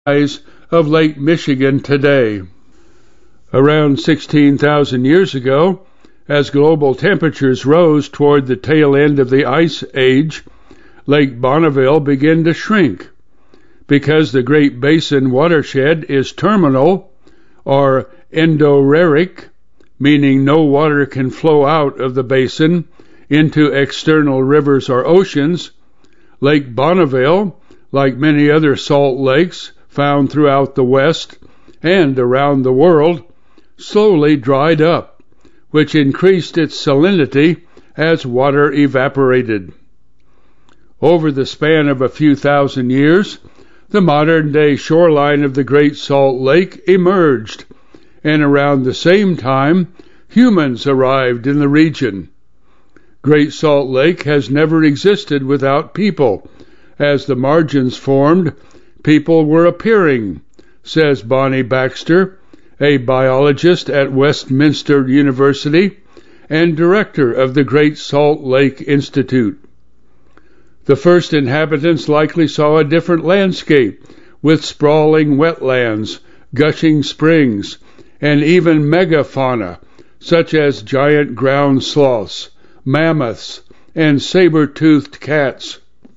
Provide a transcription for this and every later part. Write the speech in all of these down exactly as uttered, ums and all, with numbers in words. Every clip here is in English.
size of Lake Michigan today. Around sixteen thousand years ago, as global temperatures rose toward the tail end of the Ice Age, Lake Bonneville began to shrink. Because the Great Basin watershed is terminal, or endorheic, meaning no water can flow out of the basin into external rivers or oceans, Lake Bonneville, like many other salt lakes found throughout the West and around the world, slowly dried up, which increased its salinity as water evaporated. Over the span of a few thousand years, the modern-day shoreline of the Great Salt Lake emerged, and around the same time, humans arrived in the region. Great Salt Lake has never existed without people. As the margins formed, people were appearing, says Bonnie Baxter, a biologist at Westminster University and director of the Great Salt Lake Institute. The first inhabitants likely saw a different landscape, with sprawling wetlands, gushing springs, and even megafauna, such as giant ground sloths, mammoths, and saber-toothed cats.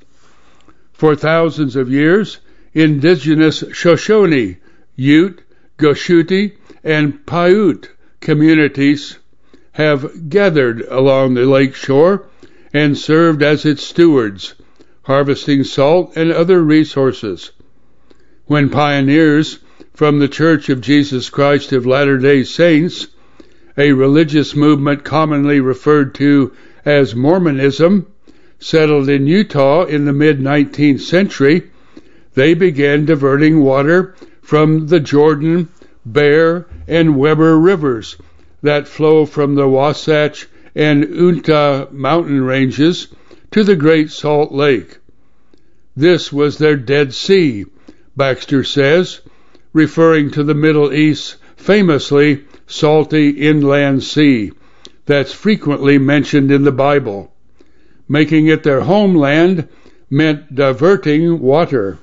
For thousands of years, indigenous Shoshone, Ute, Goshuti, and Paiute communities have gathered along the lake shore and served as its stewards, harvesting salt and other resources. When pioneers from the Church of Jesus Christ of Latter-day Saints, a religious movement commonly referred to as Mormonism, settled in Utah in the mid-nineteenth century, they began diverting water from the Jordan, Bear, and Weber rivers that flow from the Wasatch and Uinta mountain ranges to the Great Salt Lake. This was their Dead Sea, Baxter says, referring to the Middle East's famously salty inland sea that's frequently mentioned in the Bible. Making it their homeland meant diverting water.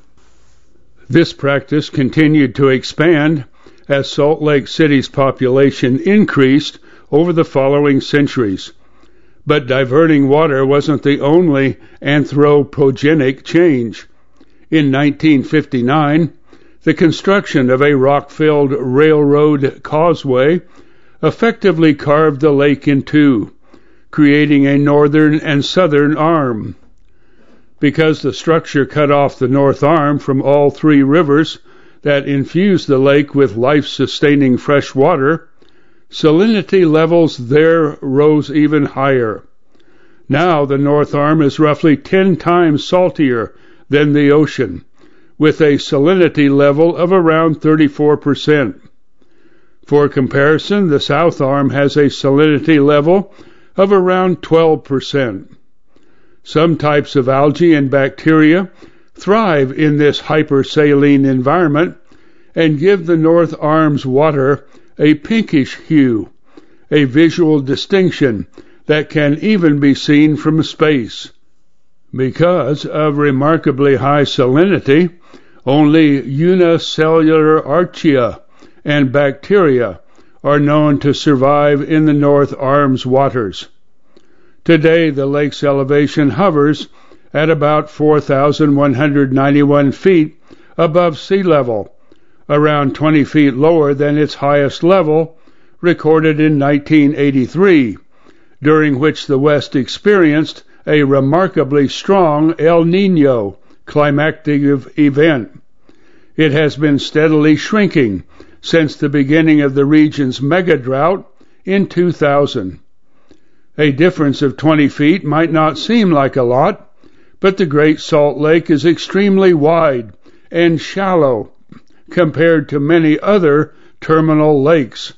This practice continued to expand as Salt Lake City's population increased over the following centuries. But diverting water wasn't the only anthropogenic change. In nineteen fifty-nine, the construction of a rock-filled railroad causeway effectively carved the lake in two, creating a northern and southern arm. Because the structure cut off the north arm from all three rivers that infused the lake with life-sustaining fresh water, salinity levels there rose even higher. Now the north arm is roughly ten times saltier than the ocean, with a salinity level of around thirty-four percent. For comparison, the south arm has a salinity level of around twelve percent. Some types of algae and bacteria thrive in this hypersaline environment and give the North Arm's water a pinkish hue, a visual distinction that can even be seen from space. Because of remarkably high salinity, only unicellular archaea and bacteria are known to survive in the North Arm's waters. Today, the lake's elevation hovers at about four thousand one hundred ninety-one feet above sea level, around twenty feet lower than its highest level, recorded in nineteen eighty-three, during which the West experienced a remarkably strong El Niño climactic event. It has been steadily shrinking since the beginning of the region's mega-drought in two thousand. A difference of twenty feet might not seem like a lot, but the Great Salt Lake is extremely wide and shallow compared to many other terminal lakes,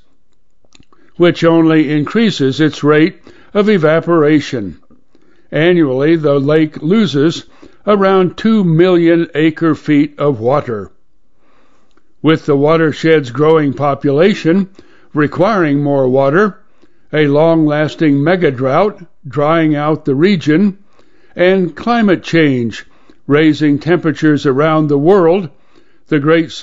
which only increases its rate of evaporation. Annually, the lake loses around two million acre-feet of water. With the watershed's growing population requiring more water, a long-lasting megadrought drying out the region, and climate change raising temperatures around the world, the great